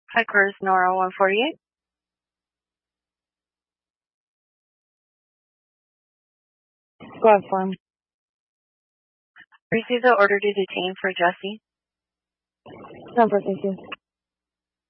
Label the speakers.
Speaker 1: Hi, Chris Nora 148. Go ahead, form. Receive the order to detain for Jesse. No, thank you.